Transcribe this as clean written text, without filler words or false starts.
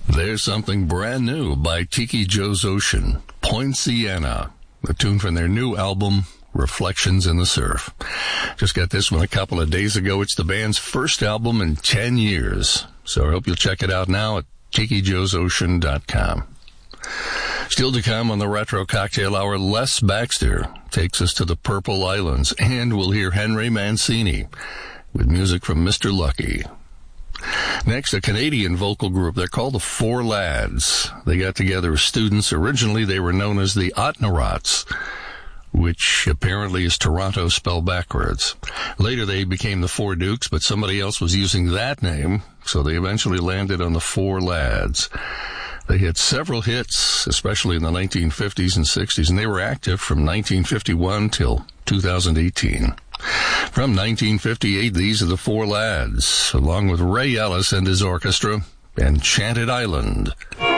There's something brand new by Tiki Joe's Ocean, Poinciana, the tune from their new album, Reflections in the Surf. Just got this one a couple of days ago. It's the band's first album in 10 years. So I hope you'll check it out now at TikiJoesOcean.com. Still to come on the Retro Cocktail Hour, Les Baxter takes us to the Purple Islands, and we'll hear Henry Mancini with music from Mr. Lucky. Next, a Canadian vocal group. They're called the Four Lads. They got together as students. Originally, they were known as the Otnerots, which apparently is Toronto spelled backwards. Later, they became the Four Dukes, but somebody else was using that name, so they eventually landed on the Four Lads. They had several hits, especially in the 1950s and 60s, and they were active from 1951 till 2018. From 1958, these are the Four Lads, along with Ray Ellis and his orchestra, Enchanted Island.